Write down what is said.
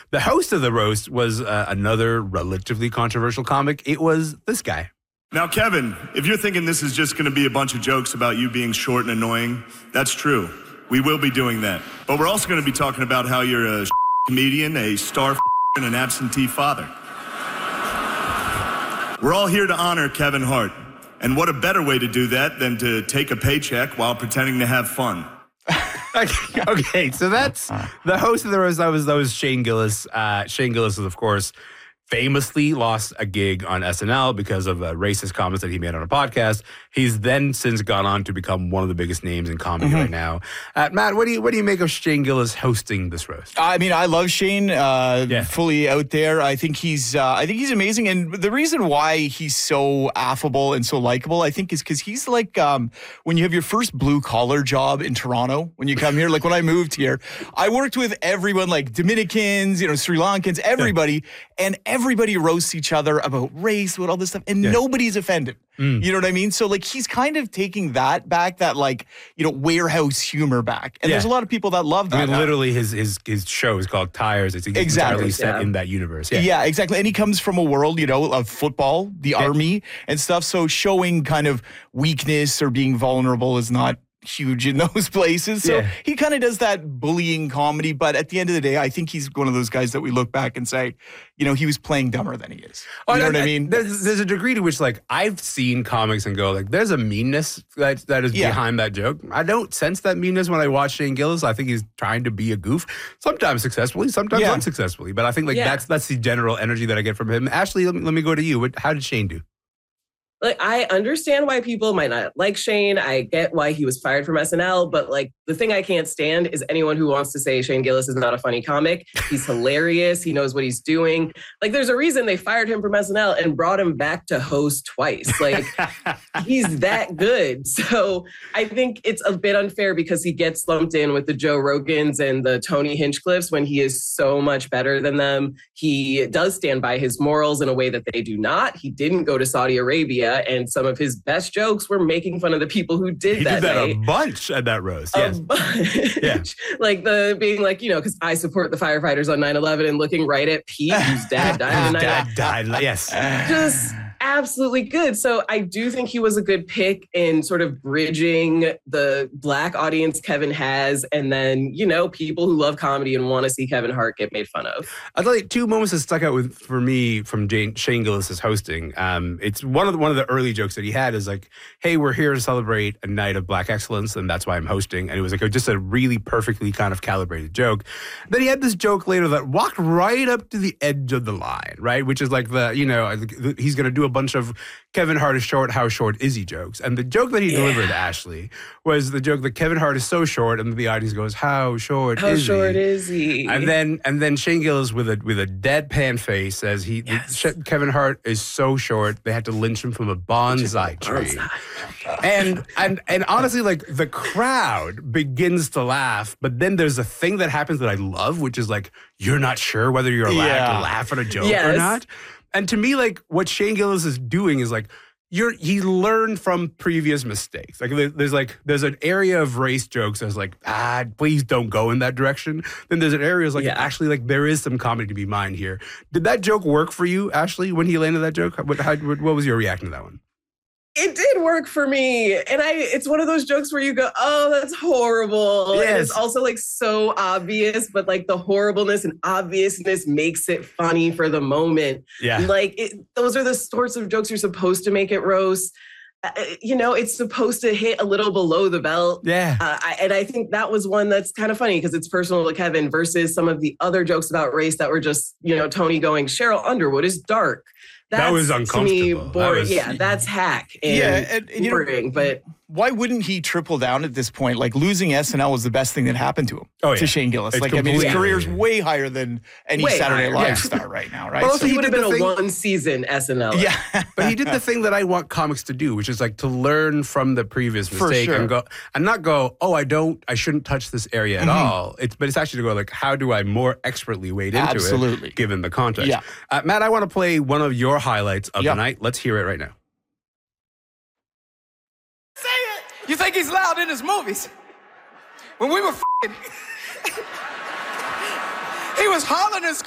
The host of the roast was another relatively controversial comic. It was this guy. Now, Kevin, if you're thinking this is just going to be a bunch of jokes about you being short and annoying, that's true. We will be doing that. But we're also going to be talking about how you're a comedian, a star and an absentee father. We're all here to honor Kevin Hart. And what a better way to do that than to take a paycheck while pretending to have fun. Okay, so that's the host of the roast. That was Shane Gillis. Shane Gillis is, of course, famously lost a gig on SNL because of racist comments that he made on a podcast. He's then since gone on to become one of the biggest names in comedy right now. Matt, what do you make of Shane Gillis hosting this roast? I mean, I love Shane. Fully out there. I think he's amazing, and the reason why he's so affable and so likable, I think, is because he's like when you have your first blue collar job in Toronto. When you come here, like when I moved here, I worked with everyone, like Dominicans, Sri Lankans, everybody, and everybody roasts each other about race, about all this stuff, and nobody's offended. You know what I mean? So like he's kind of taking that back, that like, warehouse humor back. And there's a lot of people that love that. I mean, literally his show is called Tires. It's entirely set in that universe. Yeah, exactly. And he comes from a world, of football, the army and stuff. So showing kind of weakness or being vulnerable is not huge in those places. So he kind of does that bullying comedy. But at the end of the day, I think he's one of those guys that we look back and say, he was playing dumber than he is. You know what I mean? There's a degree to which, like, I've seen comics and go, like, there's a meanness that is behind that joke. I don't sense that meanness when I watch Shane Gillis. I think he's trying to be a goof, sometimes successfully, sometimes unsuccessfully. But I think, like, that's the general energy that I get from him. Ashley, let me go to you. How did Shane do? Like, I understand why people might not like Shane. I get why he was fired from SNL, but like the thing I can't stand is anyone who wants to say Shane Gillis is not a funny comic. He's hilarious. He knows what he's doing. Like, there's a reason they fired him from SNL and brought him back to host twice. Like, he's that good. So I think it's a bit unfair because he gets lumped in with the Joe Rogans and the Tony Hinchcliffes when he is so much better than them. He does stand by his morals in a way that they do not. He didn't go to Saudi Arabia. And some of his best jokes were making fun of the people who did that. He did that a bunch at that roast. Yes. A bunch. Like being like, because I support the firefighters on 9/11 and looking right at Pete, whose dad died. His dad died, yes. Just absolutely good. So I do think he was a good pick in sort of bridging the Black audience Kevin has, and then, people who love comedy and want to see Kevin Hart get made fun of. I'll tell you 2 moments that stuck out for me from Shane Gillis' hosting. It's one of the early jokes that he had is like, hey, we're here to celebrate a night of Black excellence, and that's why I'm hosting. And it was like just a really perfectly kind of calibrated joke. Then he had this joke later that walked right up to the edge of the line, right? Which is like he's going to do a bunch of Kevin Hart is short, how short is he jokes. And the joke that he delivered, Ashley, was the joke that Kevin Hart is so short, and the audience goes, how short is he? And then Shane Gillis with a deadpan face says Kevin Hart is so short they had to lynch him from a bonsai tree. And honestly, like, the crowd begins to laugh, but then there's a thing that happens that I love, which is like, you're not sure whether you're allowed to laugh at a joke or not. And to me, like, what Shane Gillis is doing is like, he learned from previous mistakes. Like, there's an area of race jokes that's like, please don't go in that direction. Then there's an area that's like, actually, like, there is some comedy to be mined here. Did that joke work for you, Ashley, when he landed that joke? What was your reaction to that one? It did work for me. And it's one of those jokes where you go, oh, that's horrible. Yes. And it's also like so obvious, but like the horribleness and obviousness makes it funny for the moment. Yeah. Like those are the sorts of jokes you're supposed to make it roast. It's supposed to hit a little below the belt. Yeah. And I think that was one that's kind of funny because it's personal to Kevin versus some of the other jokes about race that were just, Tony going, Cheryl Underwood is dark. That was uncomfortable. To me, boring. That's hack and boring. But why wouldn't he triple down at this point? Like, losing SNL was the best thing that happened to him. To Shane Gillis. It's his career's way higher than any Saturday Night Live star right now, right? Well, also, he would have been a one-season SNL. Yeah. But he did the thing that I want comics to do, which is like to learn from the previous mistake and not go, I shouldn't touch this area at all. But it's actually to go like, how do I more expertly wade into it, given the context? Yeah. Matt, I want to play one of your highlights of the night. Let's hear it right now. Say it. You think he's loud in his movies? When we were he was hollering and